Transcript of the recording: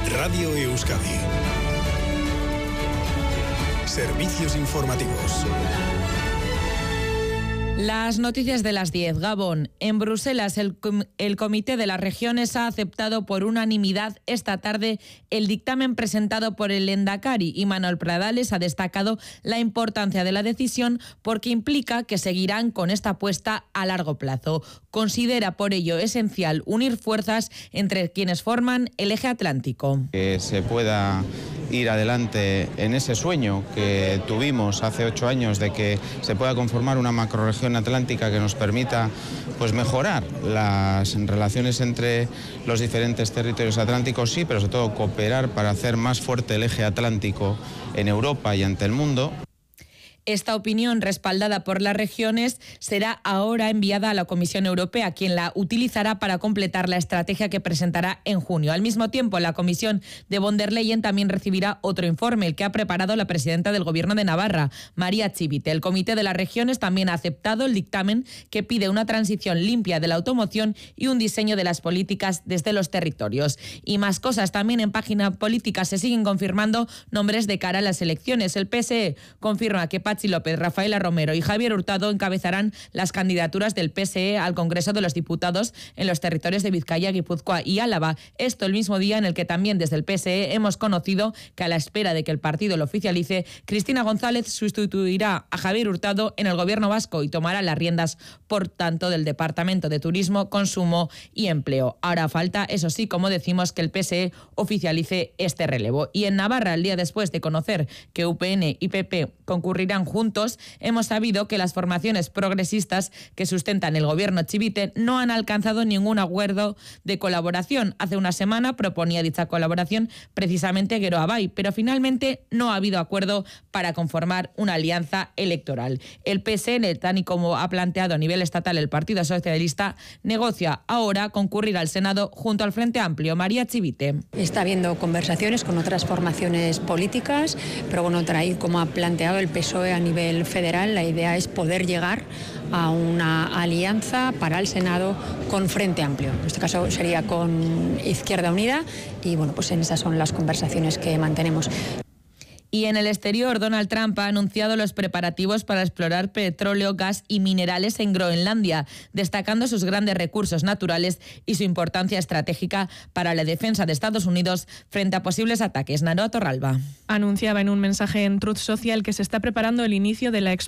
Radio Euskadi. Servicios informativos. Las noticias de las 10. Gabón. En Bruselas, el Comité de las Regiones ha aceptado por unanimidad esta tarde el dictamen presentado por el Lehendakari, y Manuel Pradales ha destacado la importancia de la decisión porque implica que seguirán con esta apuesta a largo plazo. Considera por ello esencial unir fuerzas entre quienes forman el eje atlántico. Que se pueda ir adelante en ese sueño que tuvimos hace 8 años de que se pueda conformar una macrorregión atlántica que nos permita mejorar las relaciones entre los diferentes territorios atlánticos, sí, pero sobre todo cooperar para hacer más fuerte el eje atlántico en Europa y ante el mundo. Esta opinión, respaldada por las regiones, será ahora enviada a la Comisión Europea, quien la utilizará para completar la estrategia que presentará en junio. Al mismo tiempo, la Comisión de von der Leyen también recibirá otro informe, el que ha preparado la presidenta del Gobierno de Navarra, María Chivite. El Comité de las Regiones también ha aceptado el dictamen que pide una transición limpia de la automoción y un diseño de las políticas desde los territorios. Y más cosas, también en página política se siguen confirmando nombres de cara a las elecciones. El PSE confirma que Patxi López, Rafaela Romero y Javier Hurtado encabezarán las candidaturas del PSE al Congreso de los Diputados en los territorios de Vizcaya, Guipúzcoa y Álava. Esto el mismo día en el que también desde el PSE hemos conocido que, a la espera de que el partido lo oficialice, Cristina González sustituirá a Javier Hurtado en el Gobierno vasco y tomará las riendas, por tanto, del Departamento de Turismo, Consumo y Empleo. Ahora falta, eso sí, como decimos, que el PSE oficialice este relevo. Y en Navarra, el día después de conocer que UPN y PP concurrirán juntos, hemos sabido que las formaciones progresistas que sustentan el gobierno Chivite no han alcanzado ningún acuerdo de colaboración. Hace una semana proponía dicha colaboración precisamente Geroa Bai, pero finalmente no ha habido acuerdo para conformar una alianza electoral. El PSN, tal y como ha planteado a nivel estatal el Partido Socialista, negocia ahora concurrir al Senado junto al Frente Amplio. María Chivite. Está habiendo conversaciones con otras formaciones políticas, pero bueno, como ha planteado el PSOE a nivel federal, la idea es poder llegar a una alianza para el Senado con Frente Amplio. En este caso sería con Izquierda Unida y bueno, pues en esas son las conversaciones que mantenemos. Y en el exterior, Donald Trump ha anunciado los preparativos para explorar petróleo, gas y minerales en Groenlandia, destacando sus grandes recursos naturales y su importancia estratégica para la defensa de Estados Unidos frente a posibles ataques. Naroa Torralba. Anunciaba en un mensaje en Truth Social que se está preparando el inicio de la exploración